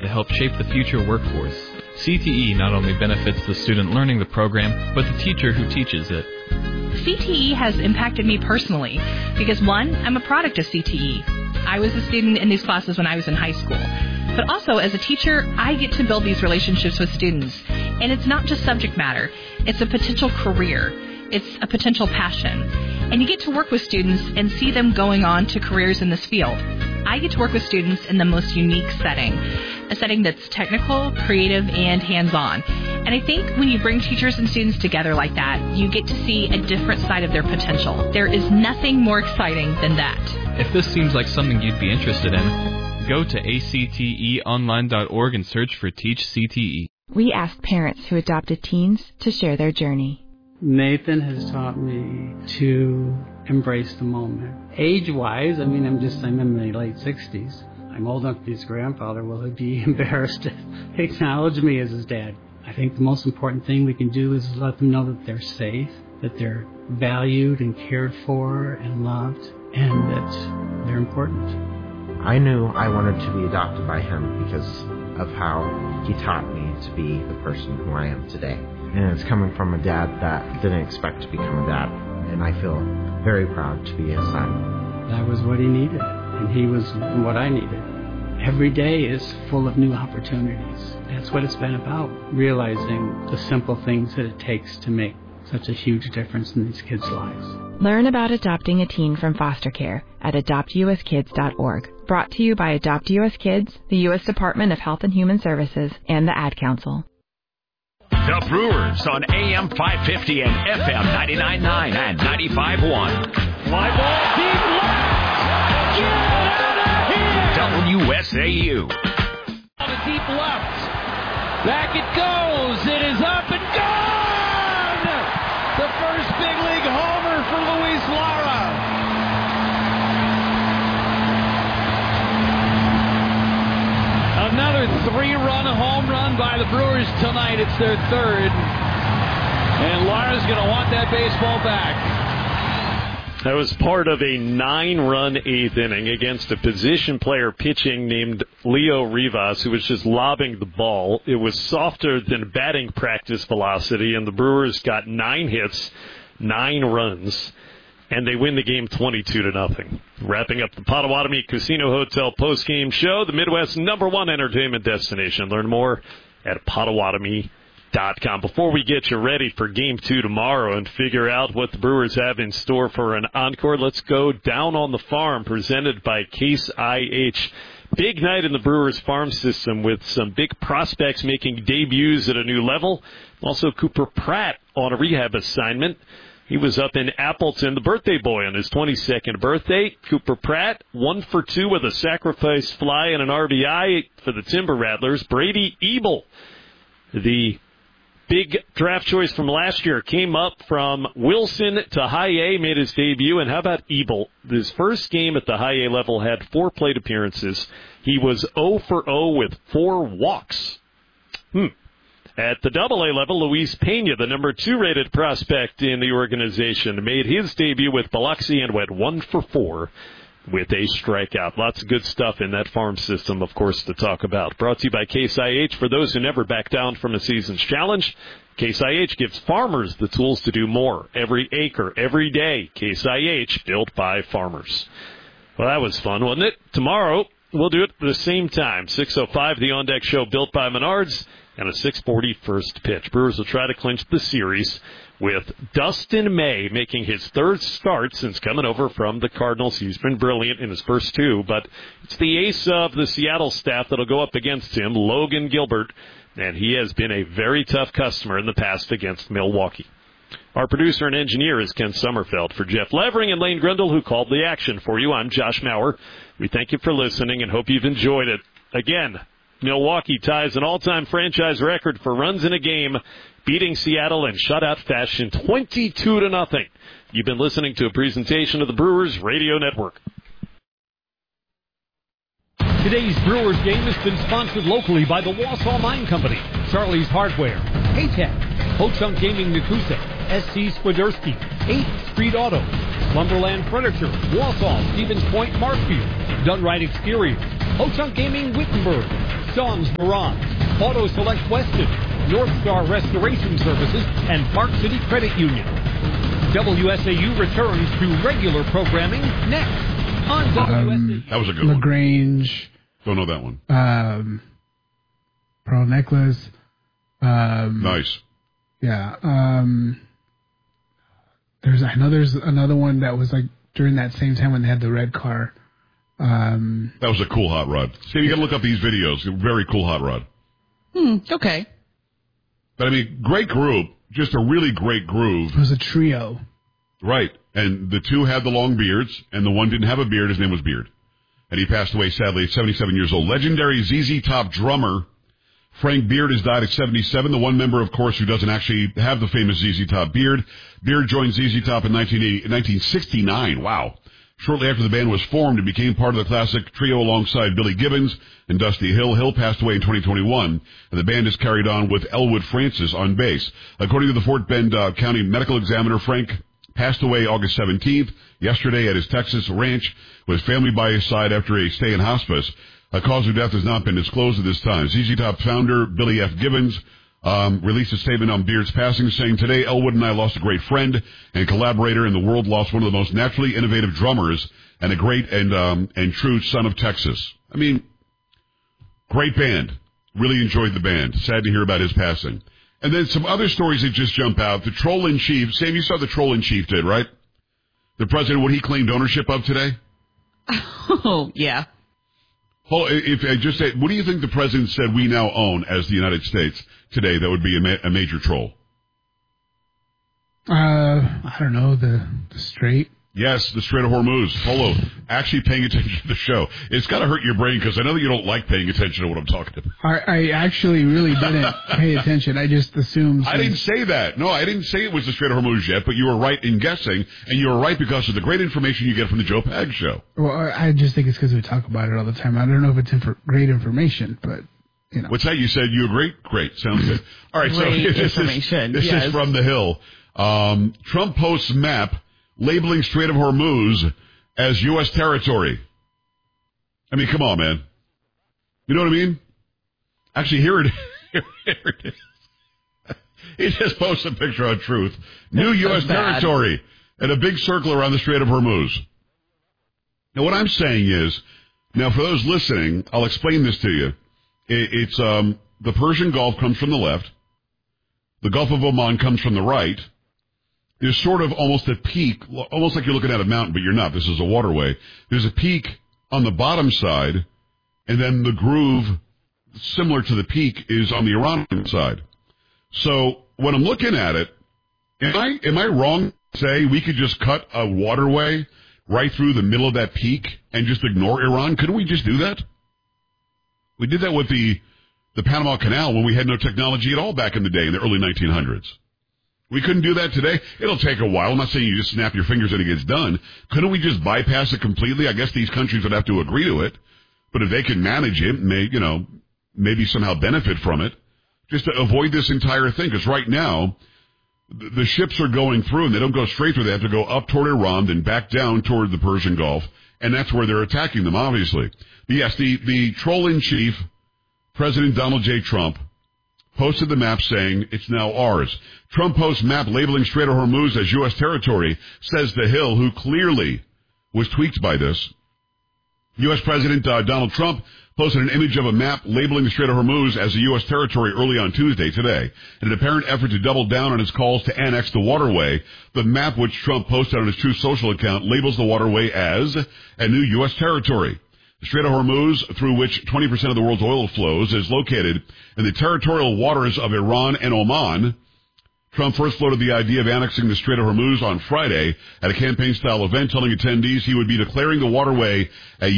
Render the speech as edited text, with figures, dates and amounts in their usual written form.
to help shape the future workforce. CTE not only benefits the student learning the program, but the teacher who teaches it. CTE has impacted me personally because, one, I'm a product of CTE. I was a student in these classes when I was in high school. But also, as a teacher, I get to build these relationships with students. And it's not just subject matter. It's a potential career. It's a potential passion. And you get to work with students and see them going on to careers in this field. I get to work with students in the most unique setting, a setting that's technical, creative, and hands-on. And I think when you bring teachers and students together like that, you get to see a different side of their potential. There is nothing more exciting than that. If this seems like something you'd be interested in, go to acteonline.org and search for Teach CTE. We asked parents who adopted teens to share their journey. Nathan has taught me to embrace the moment. Age-wise, I'm in my late 60s. I'm old enough to be his grandfather. Will he be embarrassed to acknowledge me as his dad? I think the most important thing we can do is let them know that they're safe, that they're valued and cared for and loved, and that they're important. I knew I wanted to be adopted by him because of how he taught me to be the person who I am today. And it's coming from a dad that didn't expect to become a dad. And I feel very proud to be his son. That was what he needed, and he was what I needed. Every day is full of new opportunities. That's what it's been about, realizing the simple things that it takes to make such a huge difference in these kids' lives. Learn about adopting a teen from foster care at adoptuskids.org. Brought to you by Adopt U.S. Kids, the U.S. Department of Health and Human Services, and the Ad Council. The Brewers on AM 550 and FM 99.9 and 95.1. Fly ball deep left. Get out of here. WSAU. On the deep left. Back it goes. It is up and gone. The first big league homer for Luis Lara. Another 3-run home run by the Brewers tonight. It's their third. And Lara's going to want that baseball back. That was part of a 9-run 8th inning against a position player pitching named Leo Rivas, who was just lobbing the ball. It was softer than batting practice velocity, and the Brewers got 9 hits, 9 runs, and they win the game 22-0. Wrapping up the Potawatomi Casino Hotel postgame show, the Midwest's #1 entertainment destination. Learn more at Potawatomi.com. Before we get you ready for Game 2 tomorrow and figure out what the Brewers have in store for an encore, let's go down on the farm, presented by Case IH. Big night in the Brewers farm system with some big prospects making debuts at a new level. Also Cooper Pratt on a rehab assignment. He was up in Appleton, the birthday boy, on his 22nd birthday. Cooper Pratt, 1 for 2 with a sacrifice fly and an RBI for the Timber Rattlers. Brady Ebel, the big draft choice from last year, came up from Wilson to high A, made his debut. And how about Ebel? His first game at the high A level had 4 plate appearances. He was 0 for 0 with 4 walks. At the AA level, Luis Pena, the number 2 rated prospect in the organization, made his debut with Biloxi and went 1 for 4 with a strikeout. Lots of good stuff in that farm system, of course, to talk about. Brought to you by Case IH. For those who never back down from a season's challenge, Case IH gives farmers the tools to do more. Every acre, every day. Case IH, built by farmers. Well, that was fun, wasn't it? Tomorrow, we'll do it at the same time. 6:05, the On Deck Show, built by Menards, and a 6:40 first pitch. Brewers will try to clinch the series with Dustin May making his 3rd start since coming over from the Cardinals. He's been brilliant in his first 2, but it's the ace of the Seattle staff that'll go up against him, Logan Gilbert, and he has been a very tough customer in the past against Milwaukee. Our producer and engineer is Ken Sommerfeld. For Jeff Levering and Lane Grindle, who called the action for you, I'm Josh Maurer. We thank you for listening and hope you've enjoyed it. Again, Milwaukee ties an all-time franchise record for runs in a game, beating Seattle in shutout fashion 22-0. You've been listening to a presentation of the Brewers Radio Network. Today's Brewers game has been sponsored locally by the Wausau Mine Company, Charlie's Hardware, Haytech, Ho-Chunk Gaming Nakusa, SC Swiderski, 8th Street Auto, Lumberland Furniture, Wausau, Stevens Point, Markfield, Dunright Exteriors, Ho-Chunk Gaming Wittenberg, Dawn's Garage, Auto Select Weston, North Star Restoration Services, and Park City Credit Union. WSAU returns to regular programming next on WSAU. That was a good one. LaGrange. Don't know that one. Pearl Necklace. Nice. Yeah. There's another one that was like during that same time when they had the red car. That was a cool hot rod. See, you got to look up these videos. Very cool hot rod. Okay. But I mean, great group. Just a really great groove. It was a trio. Right. And the two had the long beards, and the one didn't have a beard. His name was Beard. And he passed away, sadly, at 77 years old. Legendary ZZ Top drummer Frank Beard has died at 77. The one member, of course, who doesn't actually have the famous ZZ Top beard. Beard joined ZZ Top in 1969. Wow. Shortly after the band was formed, it became part of the classic trio alongside Billy Gibbons and Dusty Hill. Hill passed away in 2021, and the band is carried on with Elwood Francis on bass. According to the Fort Bend County Medical Examiner, Frank passed away August 17th, yesterday at his Texas ranch, with family by his side after a stay in hospice. A cause of death has not been disclosed at this time. ZZ Top founder Billy F. Gibbons released a statement on Beard's passing, saying, "Today, Elwood and I lost a great friend and collaborator, and the world lost one of the most naturally innovative drummers and a great and true son of Texas." I mean, great band. Really enjoyed the band. Sad to hear about his passing. And then some other stories that just jump out. The Troll-in-Chief. Sam, you saw the Troll-in-Chief did, right? The president, what he claimed ownership of today? Oh, yeah. If I just say, what do you think the president said we now own as the United States today that would be a major troll? I don't know, the Strait. Yes, the Strait of Hormuz. Polo, actually paying attention to the show. It's got to hurt your brain because I know that you don't like paying attention to what I'm talking about. I actually really didn't pay attention. I just assumed. I didn't say that. No, I didn't say it was the Strait of Hormuz yet, but you were right in guessing, and you were right because of the great information you get from the Joe Pag Show. Well, I just think it's because we talk about it all the time. I don't know if it's great information, but, you know. What's that? You said you agree? Great. Sounds good. All right, great so information. This is from The Hill. Trump posts map labeling Strait of Hormuz as U.S. territory. I mean, come on, man. You know what I mean? Actually, here it is. He just posted a picture on Truth. New U.S. territory and a big circle around the Strait of Hormuz. Now, what I'm saying is, now for those listening, I'll explain this to you. It's the Persian Gulf comes from the left. The Gulf of Oman comes from the right. There's sort of almost a peak, almost like you're looking at a mountain, but you're not. This is a waterway. There's a peak on the bottom side, and then the groove, similar to the peak, is on the Iranian side. So when I'm looking at it, am I wrong to say we could just cut a waterway right through the middle of that peak and just ignore Iran? Couldn't we just do that? We did that with the Panama Canal when we had no technology at all back in the day in the early 1900s. We couldn't do that today. It'll take a while. I'm not saying you just snap your fingers and it gets done. Couldn't we just bypass it completely? I guess these countries would have to agree to it. But if they can manage it, maybe somehow benefit from it, just to avoid this entire thing. Because right now, the ships are going through, and they don't go straight through. They have to go up toward Iran, then back down toward the Persian Gulf, and that's where they're attacking them, obviously. But yes, the troll-in-chief, President Donald J. Trump, posted the map saying it's now ours. Trump posts map labeling Strait of Hormuz as U.S. territory, says The Hill, who clearly was tweaked by this. U.S. President Donald Trump posted an image of a map labeling the Strait of Hormuz as a U.S. territory early on Tuesday, today. In an apparent effort to double down on his calls to annex the waterway, the map which Trump posted on his Truth Social account labels the waterway as a new U.S. territory. The Strait of Hormuz, through which 20% of the world's oil flows, is located in the territorial waters of Iran and Oman. Trump first floated the idea of annexing the Strait of Hormuz on Friday at a campaign-style event, telling attendees he would be declaring the waterway a